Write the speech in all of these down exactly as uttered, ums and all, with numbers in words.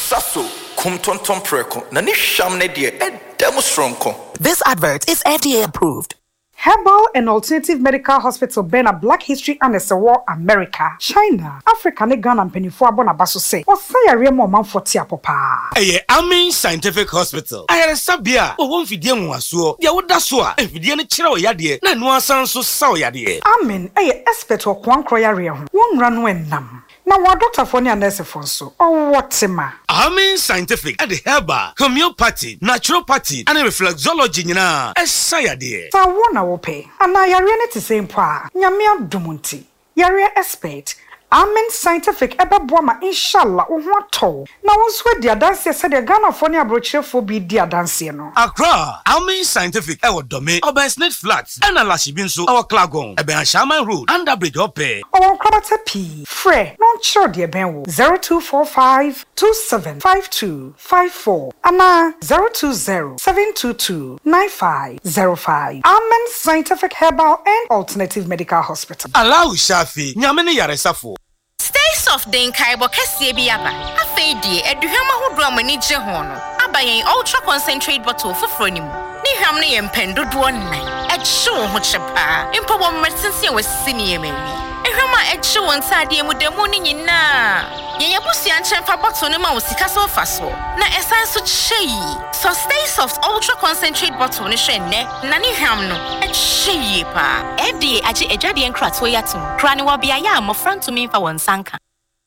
Sasso, kum tonton preko, na ni sham ne die, e demonstronko. This advert is F D A approved. Herbal and Alternative Medical Hospital Bena Black History and War America, China, Africa ne Ghana penifo abona baso say. Osaya remo manfoti apopa. Eye Amin Scientific Hospital. Ayere sabia, o won fidie nwasuo. Dia woda so a, enfidie ne kire o yade, na no asan so sa o yade. Amin, eye expert o kwankro yare ho. Won ra no enam. Na wa doctor for ni nurse for so. O wotima. Amin Scientific at the herbal, homeopathy, naturopathy, and reflexology nyina. Esa yade. Sa wona wo pe. Ana yare ne te same pa. Nyame adumunti. Yare expert. Amen Scientific ebe boama inshallah wo ho ato. Na wo so dia dance se de Ghana for ni abrochirefo bi dia dance no. Accra, Amin Scientific e wo dome, Obersnet Flats, and Alashi binso, our Klagon, Ebe Shaman Road, Underbridge Ope. O kwabata P. Fre, non sure de ben wo zero two four five two seven five two five four. Ana zero two zero seven two two nine five zero five. Amen Scientific Herbal and Alternative Medical Hospital. Allow Shafi, Nyamene Yaresafo. Stay soft den kaibo kese bi aba. Afei die eduhwam ahodo amani gye ho no. Aba yen ultra concentrate bottle foforo nim. Ni hwam ne yen pendodo nnan. E hye ho chepa. Impo bo medicine we sini yemani. Ehwam a e hye won sade mu demu ni nyina. Yen yabusia nchemfa bottle ne ma wo sika so fa so. Na esan so chei. So stay soft ultra concentrate bottle ne hwe ne. Na ni hwam no e hye pa. F D A age ejade enkrato yatum. Kra ne wo bia ya amofra ntumi mfa won sanka.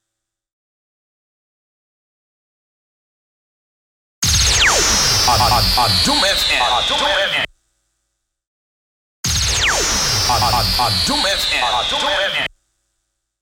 Adum F M. Adum F M. Adum F M.